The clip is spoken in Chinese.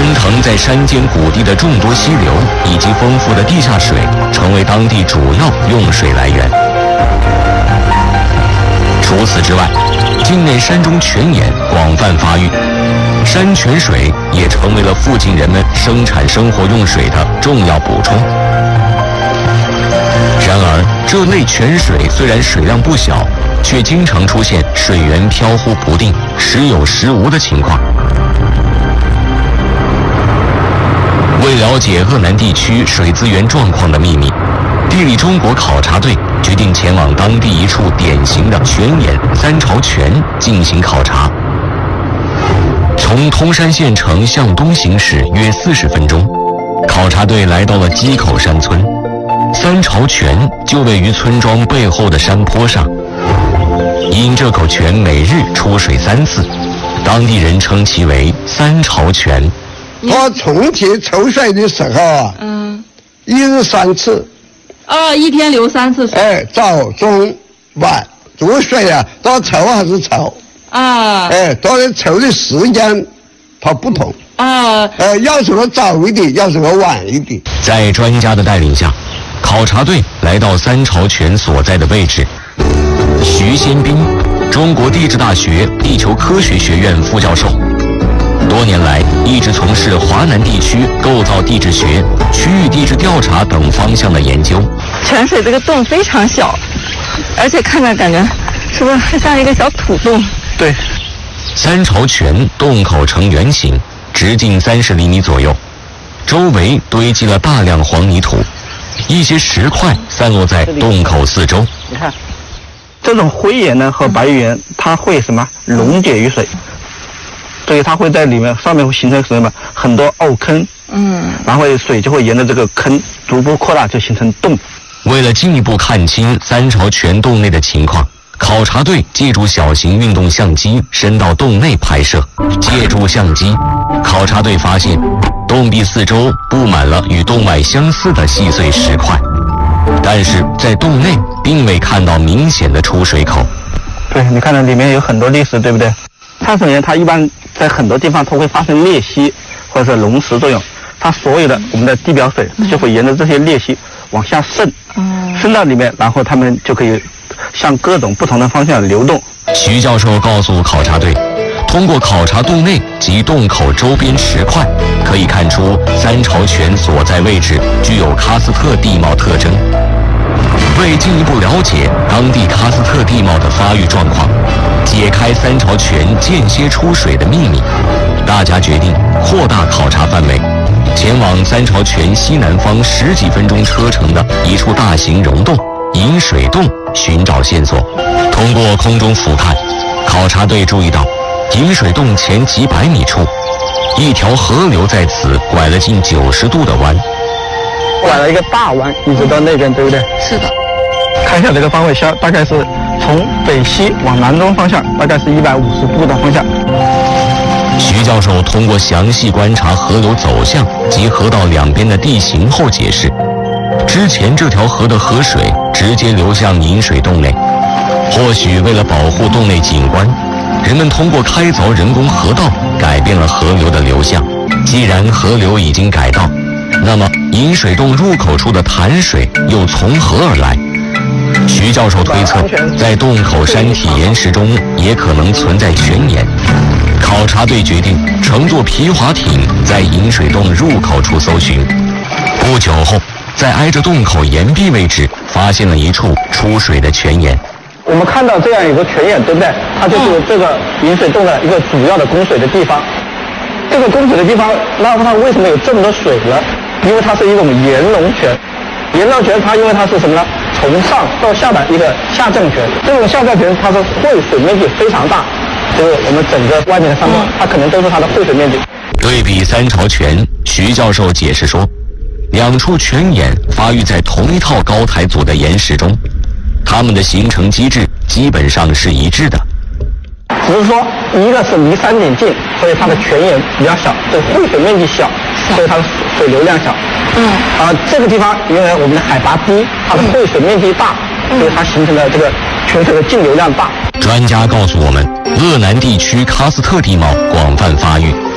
奔腾在山间谷地的众多溪流以及丰富的地下水，成为当地主要用水来源。除此之外，境内山中泉眼广泛发育，山泉水也成为了附近人们生产生活用水的重要补充。然而，这类泉水虽然水量不小，却经常出现水源飘忽不定、时有时无的情况。为了解鄂南地区水资源状况的秘密，地理中国考察队决定前往当地一处典型的泉眼三潮泉进行考察。从通山县城向东行驶约40分钟，考察队来到了鸡口山村。三潮泉就位于村庄背后的山坡上，因这口泉每日出水3次，当地人称其为三潮泉。 它从前抽水的时候啊，一日3次。 一天流3次水。 早中晚，这个水啊，它抽还是抽。它的抽的时间它不同。要时候早一点，要时候晚一点。 在专家的带领下，考察队来到三潮泉所在的位置。徐先斌，中国地质大学地球科学学院副教授，多年来一直从事华南地区构造地质学、区域地质调查等方向的研究。 泉水这个洞非常小，而且看着感觉是不是很像一个小土洞？ 对， 三潮泉洞口呈圆形，直径30厘米左右，周围堆积了大量黄泥土，一些石块散落在洞口四周。 你看，这种灰岩呢和白岩，它会什么溶解于水，所以它会在里面上面会形成什么很多凹坑，然后水就会沿着这个坑逐步扩大，就形成洞。 为了进一步看清三潮泉洞内的情况，考察队借助小型运动相机伸到洞内拍摄。借助相机，考察队发现洞壁四周布满了与洞外相似的细碎石块，但是在洞内并未看到明显的出水口。 对，你看到里面有很多砾石，对不对？碳水岩它一般在很多地方它会发生裂隙或者是溶蚀作用，它所有的我们的地表水就会沿着这些裂隙往下渗，渗到里面，然后它们就可以向各种不同的方向流动。 徐教授告诉考察队，通过考察洞内及洞口周边石块，可以看出三潮泉所在位置具有喀斯特地貌特征。为进一步了解当地喀斯特地貌的发育状况，解开三潮泉间歇出水的秘密，大家决定扩大考察范围，前往三潮泉西南方10几分钟车程的一处大型溶洞引水洞寻找线索。通过空中俯瞰，考察队注意到引水洞前几百米处，一条河流在此拐了近90度的弯， 拐了一个大弯，一直到那边，对不对？ 是的。 看一下这个方位，大概是从北西往南东方向，大概是150度的方向。 徐教授通过详细观察河流走向及河道两边的地形后解释，之前这条河的河水直接流向引水洞内，或许为了保护洞内景观，人们通过开凿人工河道改变了河流的流向。既然河流已经改道，那么引水洞入口处的潭水又从何而来？徐教授推测，在洞口山体岩石中也可能存在泉眼。考察队决定乘坐皮划艇在引水洞入口处搜寻。不久后，在挨着洞口岩壁位置发现了一处出水的泉眼。 我们看到这样有个泉眼，对不对？它就是这个引水洞的一个主要的供水的地方。这个供水的地方，那它为什么有这么多水呢？因为它是一种岩溶泉。岩溶泉它因为它是什么呢？从上到下的一个下降泉。这种下降泉它是汇水面积非常大，就是我们整个外面的山洞，它可能都是它的汇水面积。 对比三潮泉，徐教授解释说，两处泉眼发育在同一套高台组的岩石中，它们的形成机制基本上是一致的。 只是说一个是离山顶近，所以它的泉眼比较小，这个汇水面积小，所以它的水流量小。这个地方因为我们的海拔低，它的汇水面积大，所以它形成了这个泉水的径流量大。 专家告诉我们，鄂南地区喀斯特地貌广泛发育，